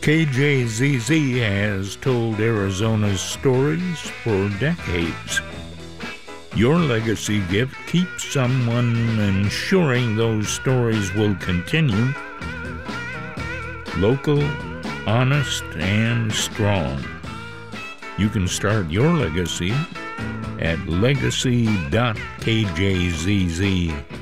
KJZZ has told Arizona's stories for decades. Your legacy gift keeps someone ensuring those stories will continue. Local, honest, and strong. You can start your legacy at legacy.kjzz.com.